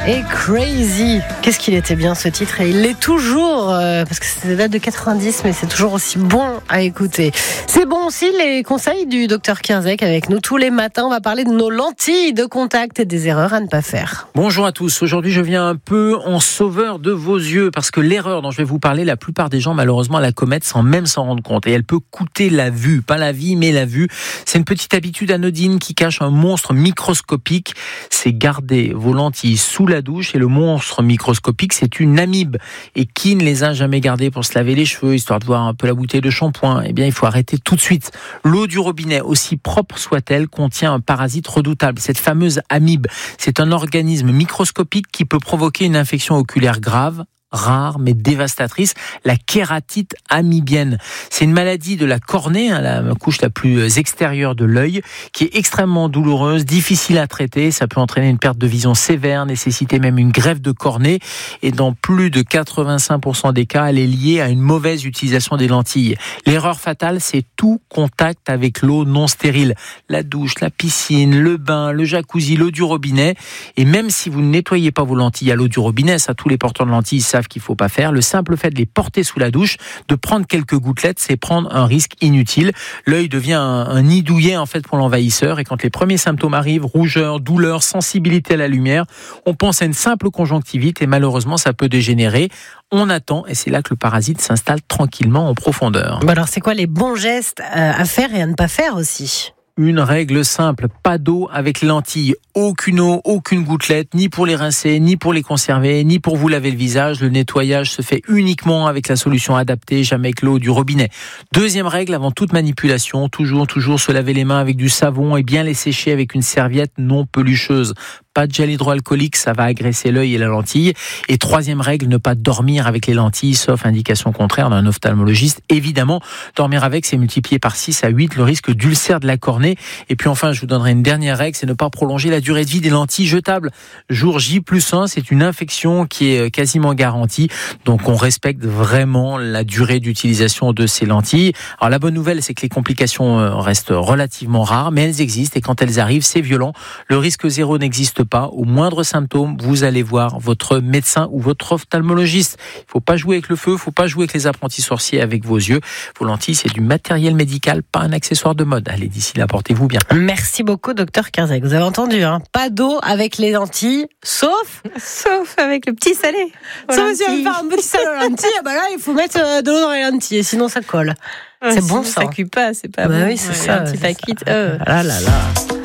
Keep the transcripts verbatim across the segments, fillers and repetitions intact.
et Crazy. Qu'est-ce qu'il était bien ce titre, et il l'est toujours, euh, parce que c'est date de quatre-vingt-dix, mais c'est toujours aussi bon à écouter. C'est bon aussi les conseils du docteur Kierzek avec nous tous les matins. On va parler de nos lentilles de contact et des erreurs à ne pas faire. Bonjour à tous, aujourd'hui je viens un peu en sauveur de vos yeux, parce que l'erreur dont je vais vous parler, la plupart des gens malheureusement la commettent sans même s'en rendre compte, et elle peut coûter la vue, pas la vie mais la vue. C'est une petite habitude anodine qui cache un monstre microscopique, c'est garder vos lentilles sous la douche, et le monstre microscopique c'est une amibe. Et qui ne les a jamais gardées pour se laver les cheveux, histoire de voir un peu la bouteille de shampoing? Eh bien il faut arrêter tout de suite. L'eau du robinet, aussi propre soit-elle, contient un parasite redoutable, cette fameuse amibe. C'est un organisme microscopique qui peut provoquer une infection oculaire grave, rare mais dévastatrice, la kératite amibienne. C'est une maladie de la cornée, hein, la couche la plus extérieure de l'œil, qui est extrêmement douloureuse, difficile à traiter. Ça peut entraîner une perte de vision sévère, nécessiter même une greffe de cornée. Et dans plus de quatre-vingt-cinq pour cent des cas, elle est liée à une mauvaise utilisation des lentilles. L'erreur fatale, c'est tout contact avec l'eau non stérile. La douche, la piscine, le bain, le jacuzzi, l'eau du robinet. Et même si vous ne nettoyez pas vos lentilles à l'eau du robinet, ça tous les porteurs de lentilles savent qu'il faut pas faire. Le simple fait de les porter sous la douche, de prendre quelques gouttelettes, c'est prendre un risque inutile. L'œil devient un, un nid douillet en fait pour l'envahisseur, et quand les premiers symptômes arrivent, rougeur, douleur, sensibilité à la lumière, on pense à une simple conjonctivite, et malheureusement ça peut dégénérer. On attend, et c'est là que le parasite s'installe tranquillement en profondeur. Bon alors c'est quoi les bons gestes à faire et à ne pas faire aussi ? Une règle simple, pas d'eau avec les lentilles. Aucune eau, aucune gouttelette, ni pour les rincer, ni pour les conserver, ni pour vous laver le visage. Le nettoyage se fait uniquement avec la solution adaptée, jamais avec l'eau du robinet. Deuxième règle, avant toute manipulation, toujours, toujours se laver les mains avec du savon et bien les sécher avec une serviette non pelucheuse. Pas de gel hydroalcoolique, ça va agresser l'œil et la lentille. Et troisième règle, ne pas dormir avec les lentilles, sauf indication contraire d'un ophtalmologiste. Évidemment, dormir avec, c'est multiplié par six à huit le risque d'ulcère de la cornée. Et puis enfin, je vous donnerai une dernière règle, c'est ne pas prolonger la durée de vie des lentilles jetables. Jour J plus un, c'est une infection qui est quasiment garantie. Donc on respecte vraiment la durée d'utilisation de ces lentilles. Alors la bonne nouvelle, c'est que les complications restent relativement rares, mais elles existent, et quand elles arrivent, c'est violent. Le risque zéro n'existe pas. Au moindre symptôme, vous allez voir votre médecin ou votre ophtalmologiste. Il ne faut pas jouer avec le feu, il ne faut pas jouer avec les apprentis sorciers avec vos yeux. Vos lentilles, c'est du matériel médical, pas un accessoire de mode. Allez, d'ici là, portez-vous bien. Merci beaucoup, docteur Kierzek. Vous avez entendu, hein, pas d'eau avec les lentilles, sauf... Sauf avec le petit salé. Sauf si on veut faire un petit salé aux lentilles, bah là, il faut mettre de l'eau dans les lentilles, sinon ça colle. Ouais, c'est bon, ça. Ça cuit pas, c'est pas bah bon. Oui, c'est ouais, ça. Un petit c'est paquet. ça. Euh. Ah là là.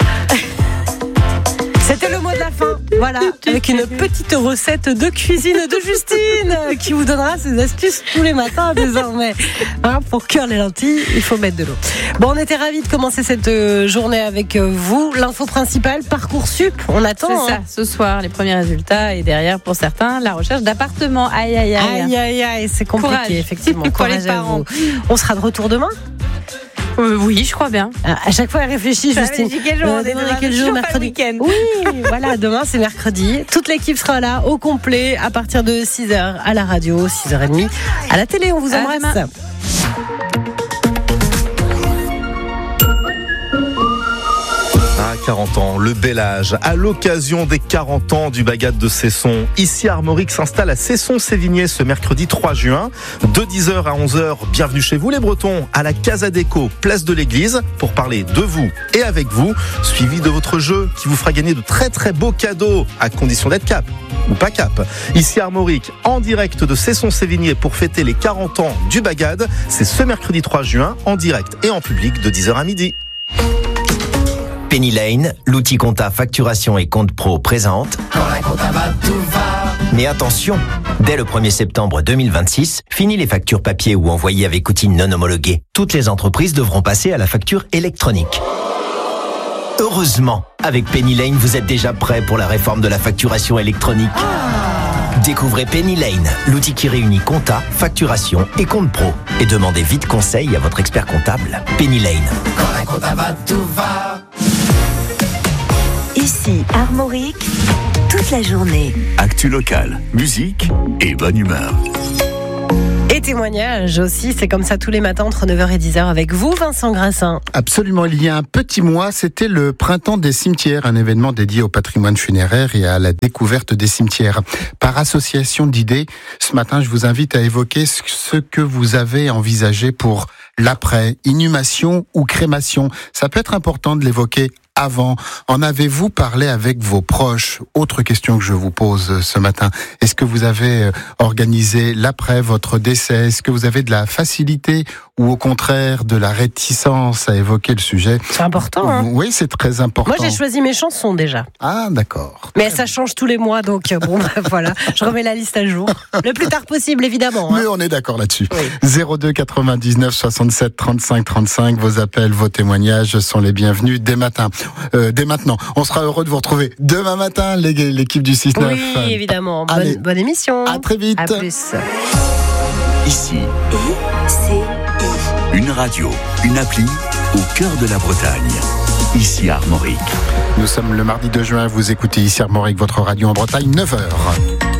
C'était le mot de la fin, voilà, avec une petite recette de cuisine de Justine qui vous donnera ses astuces tous les matins désormais. Hein, pour cuire les lentilles, il faut mettre de l'eau. Bon, on était ravis de commencer cette journée avec vous. L'info principale, Parcoursup, on attend. C'est ça, hein. ce soir, les premiers résultats, et derrière, pour certains, la recherche d'appartements. Aïe, aïe, aïe. Aïe, aïe, aïe, c'est compliqué, Courage. effectivement. Pour Courage les à parents. vous. On sera de retour demain. Euh, oui, je crois bien. À chaque fois, elle réfléchit, Ça Justine. réfléchit quel jour, on est demain, demain, quel toujours jour, pas le mercredi. week-end. Oui, voilà, demain, c'est mercredi. Toute l'équipe sera là, au complet, à partir de six heures à la radio, six heures trente à la télé. On vous À embrasse. demain. À quarante ans, le bel âge. À l'occasion des quarante ans du Bagad de Cesson, ici Armorique s'installe à Cesson-Sévigné ce mercredi trois juin. De dix heures à onze heures, bienvenue chez vous les Bretons, à la Casa Déco, place de l'église, pour parler de vous et avec vous, suivi de votre jeu qui vous fera gagner de très très beaux cadeaux, à condition d'être cap ou pas cap. Ici Armorique, en direct de Cesson-Sévigné pour fêter les quarante ans du Bagad. C'est ce mercredi trois juin, en direct et en public de dix heures à midi. Penny Lane, l'outil compta facturation et compte pro présente. Quand la compta va, tout va. Mais attention, dès le premier septembre deux mille vingt-six, fini les factures papier ou envoyées avec outils non homologués. Toutes les entreprises devront passer à la facture électronique. Heureusement, avec Penny Lane, vous êtes déjà prêt pour la réforme de la facturation électronique. Découvrez Penny Lane, l'outil qui réunit compta, facturation et compte pro. Et demandez vite conseil à votre expert comptable. Penny Lane. Quand la compta va, tout va. Ici, Armorique, toute la journée. Actu locale, musique et bonne humeur. Et témoignages aussi, c'est comme ça tous les matins entre neuf heures et dix heures avec vous, Vincent Grassin. Absolument, il y a un petit mois, c'était le printemps des cimetières, un événement dédié au patrimoine funéraire et à la découverte des cimetières. Par association d'idées, ce matin, je vous invite à évoquer ce que vous avez envisagé pour l'après, inhumation ou crémation. Ça peut être important de l'évoquer avant. En avez-vous parlé avec vos proches ? Autre question que je vous pose ce matin. Est-ce que vous avez organisé l'après votre décès ? Est-ce que vous avez de la facilité ou au contraire de la réticence à évoquer le sujet ? C'est important, hein ? Oui, c'est très important. Moi, j'ai choisi mes chansons déjà. Ah, d'accord. Mais ça change tous les mois, donc bon, bah, voilà. Je remets la liste à jour. Le plus tard possible, évidemment. Hein. Mais on est d'accord là-dessus. Oui. zéro deux quatre-vingt-dix-neuf soixante-sept trente-cinq trente-cinq. Vos appels, vos témoignages sont les bienvenus dès matin. Euh, dès maintenant. On sera heureux de vous retrouver demain matin, l'équipe du six neuf. Oui, évidemment. Allez. Bonne, bonne émission. À très vite. À plus. Ici, une radio, une appli au cœur de la Bretagne. Ici Armorique. Nous sommes le mardi deux juin, vous écoutez ici Armorique, votre radio en Bretagne, neuf heures.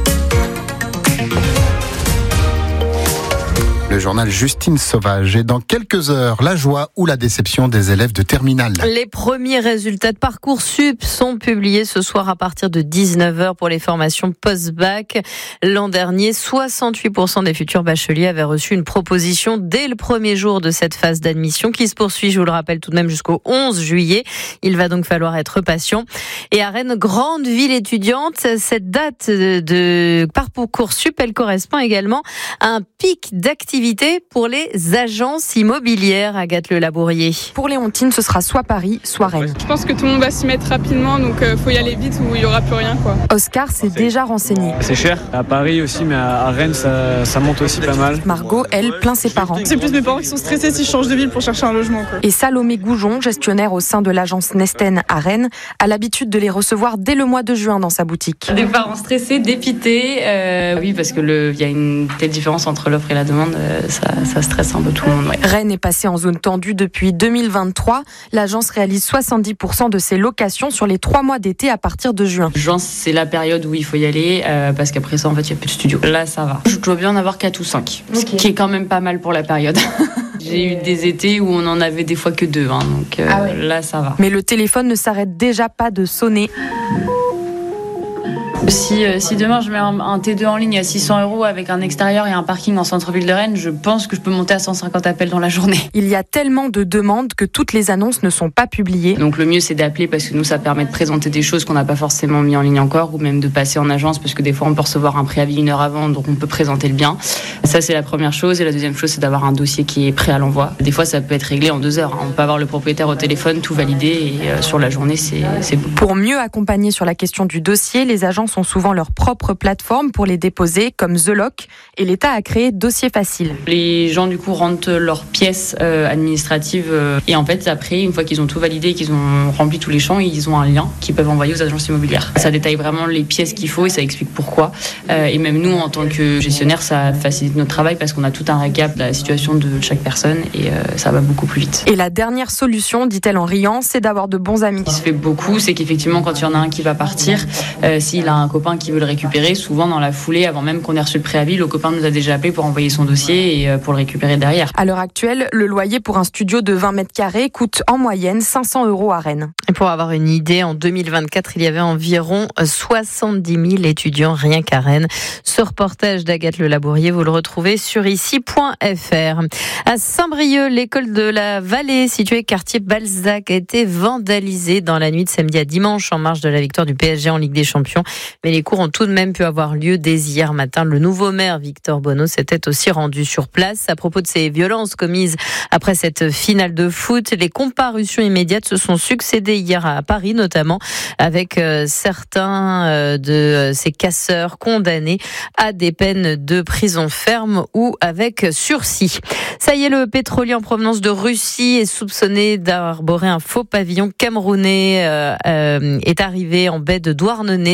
Le journal Justine Sauvage. Et dans quelques heures, la joie ou la déception des élèves de terminale. Les premiers résultats de Parcoursup sont publiés ce soir à partir de dix-neuf heures pour les formations post-bac. L'an dernier, soixante-huit pour cent des futurs bacheliers avaient reçu une proposition dès le premier jour de cette phase d'admission qui se poursuit, je vous le rappelle, tout de même jusqu'au onze juillet. Il va donc falloir être patient. Et à Rennes, grande ville étudiante, cette date de Parcoursup, elle correspond également à un pic d'activité pour les agences immobilières. Agathe Le Labourier. Pour Léontine, ce sera soit Paris, soit Rennes. Je pense que tout le monde va s'y mettre rapidement, donc il euh, faut y aller vite ou il n'y aura plus rien, quoi. Oscar s'est déjà renseigné. C'est cher, à Paris aussi, mais à Rennes, ça, ça monte aussi pas mal. Margot, elle, plaint ses parents. C'est plus mes parents qui sont stressés s'ils changent de ville pour chercher un logement, quoi. Et Salomé Goujon, gestionnaire au sein de l'agence Nesten à Rennes, a l'habitude de les recevoir dès le mois de juin dans sa boutique. Des parents stressés, dépités, euh, oui, parce que le, y a une telle différence entre l'offre et la demande. Ça, ça stresse un peu tout le monde. Ouais. Rennes est passée en zone tendue depuis deux mille vingt-trois. L'agence réalise soixante-dix pour cent de ses locations sur les trois mois d'été à partir de juin. Juin, c'est la période où il faut y aller euh, parce qu'après ça, en fait, il n'y a plus de studio. Là, ça va. Je dois bien en avoir quatre ou cinq, okay. Ce qui est quand même pas mal pour la période. J'ai eu des étés où on en avait des fois que deux, hein, donc euh, ah ouais. Là, ça va. Mais le téléphone ne s'arrête déjà pas de sonner. Si, euh, si demain je mets un, un T deux en ligne à six cents euros avec un extérieur et un parking en centre-ville de Rennes, je pense que je peux monter à cent cinquante appels dans la journée. Il y a tellement de demandes que toutes les annonces ne sont pas publiées. Donc le mieux c'est d'appeler parce que nous ça permet de présenter des choses qu'on n'a pas forcément mis en ligne encore, ou même de passer en agence parce que des fois on peut recevoir un préavis une heure avant, donc on peut présenter le bien. Ça c'est la première chose. Et la deuxième chose c'est d'avoir un dossier qui est prêt à l'envoi. Des fois ça peut être réglé en deux heures. On peut avoir le propriétaire au téléphone, tout validé, et euh, sur la journée c'est, c'est bon. Pour mieux accompagner sur la question du dossier, les agences ont souvent leur propre plateforme pour les déposer comme The Lock, et l'État a créé Dossier Facile. Les gens du coup rentrent leurs pièces euh, administratives euh, et en fait après une fois qu'ils ont tout validé et qu'ils ont rempli tous les champs, ils ont un lien qu'ils peuvent envoyer aux agences immobilières. Ça détaille vraiment les pièces qu'il faut et ça explique pourquoi. Euh, et même nous en tant que gestionnaire, ça facilite notre travail parce qu'on a tout un récap de la situation de chaque personne et euh, ça va beaucoup plus vite. Et la dernière solution, dit-elle en riant, c'est d'avoir de bons amis. Ce qui se fait beaucoup, c'est qu'effectivement quand il y en a un qui va partir, euh, s'il a un copain qui veut le récupérer, souvent dans la foulée, avant même qu'on ait reçu le préavis, le copain nous a déjà appelé pour envoyer son dossier et pour le récupérer derrière. À l'heure actuelle, le loyer pour un studio de vingt mètres carrés coûte en moyenne cinq cents euros à Rennes. Et pour avoir une idée, en deux mille vingt-quatre, il y avait environ soixante-dix mille étudiants rien qu'à Rennes. Ce reportage d'Agathe Le Labourier, vous le retrouvez sur ici point f r. À Saint-Brieuc, l'école de la Vallée, située quartier Balzac, a été vandalisée dans la nuit de samedi à dimanche en marge de la victoire du P S G en Ligue des Champions. Mais les cours ont tout de même pu avoir lieu dès hier matin. Le nouveau maire Victor Bonneau s'était aussi rendu sur place. À propos de ces violences commises après cette finale de foot, les comparutions immédiates se sont succédées hier à Paris notamment, avec euh, certains euh, de euh, ces casseurs condamnés à des peines de prison ferme ou avec sursis. Ça y est, le pétrolier en provenance de Russie est soupçonné d'arborer un faux pavillon camerounais euh, euh, est arrivé en baie de Douarnenez ce matin.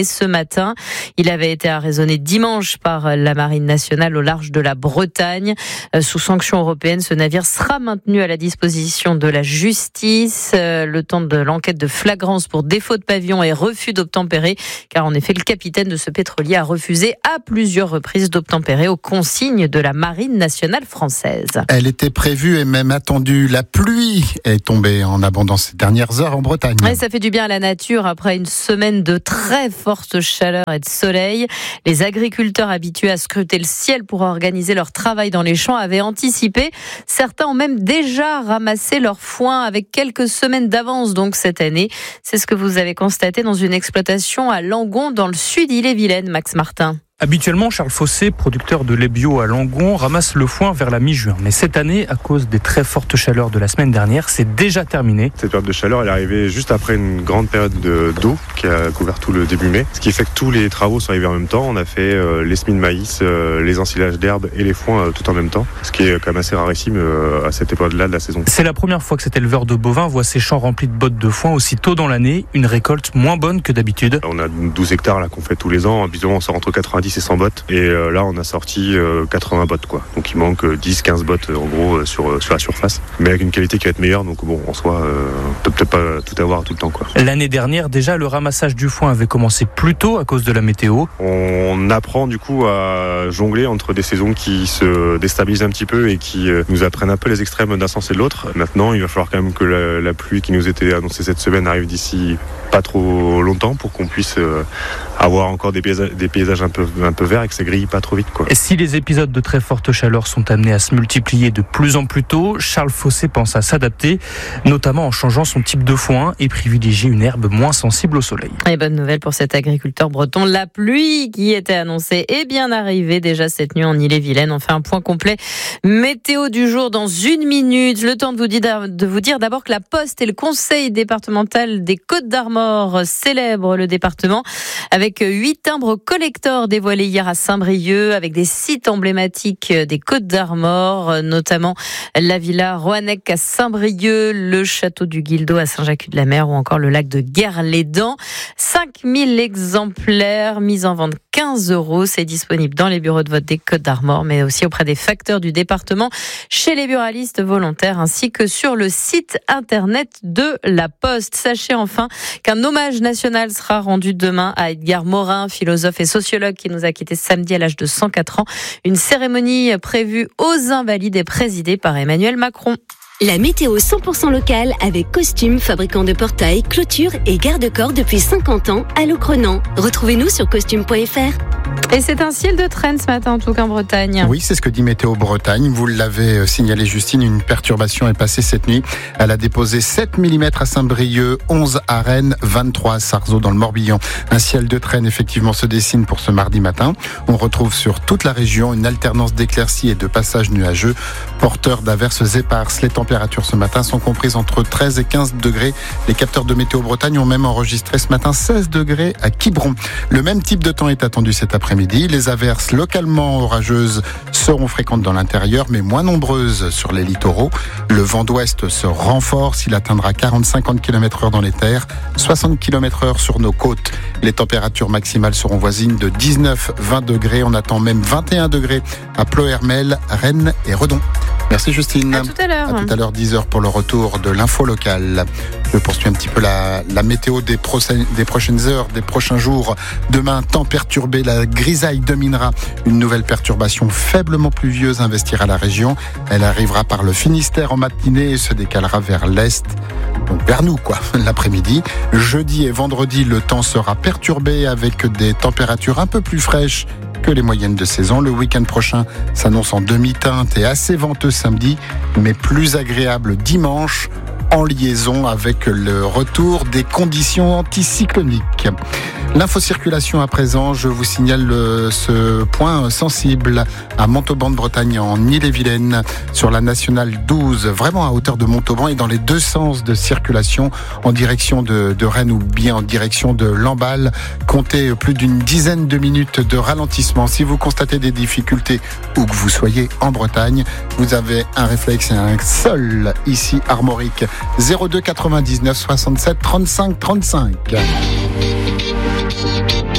matin. Il avait été arraisonné dimanche par la Marine nationale au large de la Bretagne. Sous sanction européenne, ce navire sera maintenu à la disposition de la justice. Le temps de l'enquête de flagrance pour défaut de pavillon et refus d'obtempérer, car en effet, le capitaine de ce pétrolier a refusé à plusieurs reprises d'obtempérer aux consignes de la Marine nationale française. Elle était prévue et même attendue. La pluie est tombée en abondance ces dernières heures en Bretagne. Ouais, ça fait du bien à la nature après une semaine de très forte chaleur et de soleil. Les agriculteurs habitués à scruter le ciel pour organiser leur travail dans les champs avaient anticipé. Certains ont même déjà ramassé leur foin avec quelques semaines d'avance donc cette année. C'est ce que vous avez constaté dans une exploitation à Langon dans le sud Ille-et-Vilaine, Max Martin. Habituellement, Charles Fossé, producteur de lait bio à Langon, ramasse le foin vers la mi-juin. Mais cette année, à cause des très fortes chaleurs de la semaine dernière, c'est déjà terminé. Cette période de chaleur, elle est arrivée juste après une grande période de, d'eau qui a couvert tout le début mai. Ce qui fait que tous les travaux sont arrivés en même temps. On a fait euh, les semis de maïs, euh, les ensilages d'herbes et les foins euh, tout en même temps. Ce qui est quand même assez rarissime euh, à cette époque-là de la saison. C'est la première fois que cet éleveur de bovins voit ses champs remplis de bottes de foin aussi tôt dans l'année. Une récolte moins bonne que d'habitude. On a douze hectares là qu'on fait tous les ans. Habituellement, on sort entre quatre-vingt-dix et cent bottes. Et euh, là, on a sorti euh, quatre-vingts bottes, quoi. Donc il manque dix quinze bottes en gros sur, sur la surface. Mais avec une qualité qui va être meilleure. Donc bon, en soi, euh, on peut peut-être pas tout avoir tout le temps, quoi. L'année dernière, déjà, le ramassage du foin avait commencé plus tôt à cause de la météo. On apprend du coup à jongler entre des saisons qui se déstabilisent un petit peu et qui euh, nous apprennent un peu les extrêmes d'un sens et de l'autre. Maintenant, il va falloir quand même que la, la pluie qui nous était annoncée cette semaine arrive d'ici pas trop longtemps pour qu'on puisse euh, avoir encore des paysages, des paysages un peu, un peu verts et que ça grille pas trop vite, quoi. Et si les épisodes de très forte chaleur sont amenés à se multiplier de plus en plus tôt, Charles Fossé pense à s'adapter, notamment en changeant son type de foin et privilégier une herbe moins sensible au soleil. Et bonne nouvelle pour cet agriculteur breton, la pluie qui était annoncée est bien arrivée déjà cette nuit en Ille-et-Vilaine. On fait un point complet météo du jour dans une minute. Le temps de vous dire, de vous dire d'abord que la Poste et le Conseil départemental des Côtes-d'Armor célèbrent le département avec huit timbres collector dévoilés hier à Saint-Brieuc, avec des sites emblématiques des Côtes-d'Armor, notamment la villa Roannec à Saint-Brieuc, le château du Guildo à Saint-Jacques-de-la-Mer ou encore le lac de Guerre-les-Dents. cinq mille exemplaires mis en vente quinze euros. C'est disponible dans les bureaux de vote des Côtes-d'Armor, mais aussi auprès des facteurs du département, chez les buralistes volontaires, ainsi que sur le site internet de la Poste. Sachez enfin qu'un hommage national sera rendu demain à Edgar Morin, philosophe et sociologue qui nous a quittés samedi à l'âge de cent quatre ans. Une cérémonie prévue aux Invalides et présidée par Emmanuel Macron. La météo cent pour cent locale avec Costume, fabricant de portails, clôtures et garde-corps depuis cinquante ans à Locronan. Retrouvez-nous sur costume point f r. Et c'est un ciel de traîne ce matin, en tout cas en Bretagne. Oui, c'est ce que dit Météo Bretagne. Vous l'avez signalé, Justine, une perturbation est passée cette nuit. Elle a déposé sept millimètres à Saint-Brieuc, onze à Rennes, vingt-trois à Sarzeau dans le Morbihan. Un ciel de traîne, effectivement, se dessine pour ce mardi matin. On retrouve sur toute la région une alternance d'éclaircies et de passages nuageux, porteurs d'averses éparses. Les températures ce matin sont comprises entre treize et quinze degrés. Les capteurs de Météo Bretagne ont même enregistré ce matin seize degrés à Quiberon. Le même type de temps est attendu cet après-midi. Les averses localement orageuses seront fréquentes dans l'intérieur, mais moins nombreuses sur les littoraux. Le vent d'ouest se renforce. Il atteindra quarante à cinquante kilomètres heure dans les terres, soixante kilomètres heure sur nos côtes. Les températures maximales seront voisines de dix-neuf à vingt degrés. On attend même vingt et un degrés à Ploërmel, Rennes et Redon. Merci Justine. À tout à l'heure. À tout à l'heure, dix heures pour le retour de l'info locale. Je poursuis un petit peu la, la météo des, prochaines, des prochaines heures, des prochains jours. Demain, temps perturbé, la grisaille dominera. Une nouvelle perturbation faiblement pluvieuse investira la région. Elle arrivera par le Finistère en matinée et se décalera vers l'est. Donc vers nous, quoi, l'après-midi. Jeudi et vendredi, le temps sera perturbé avec des températures un peu plus fraîches que les moyennes de saison. Le week-end prochain s'annonce en demi-teinte et assez venteux samedi, mais plus agréable dimanche, en liaison avec le retour des conditions anticycloniques. L'infocirculation à présent, je vous signale ce point sensible à Montauban de Bretagne en Ille-et-Vilaine sur la nationale douze, vraiment à hauteur de Montauban et dans les deux sens de circulation en direction de, de Rennes ou bien en direction de Lamballe. Comptez plus d'une dizaine de minutes de ralentissement. Si vous constatez des difficultés où que vous soyez en Bretagne, vous avez un réflexe et un seul ici Armorique. zéro deux quatre-vingt-dix-neuf soixante-sept trente-cinq trente-cinq. Ici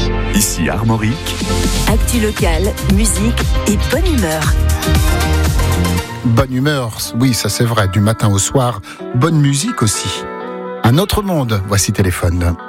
Ici Armorique. Actu locale, musique et bonne humeur. Bonne humeur, oui, ça c'est vrai, du matin au soir. Bonne musique aussi. Un autre monde, voici Téléphone.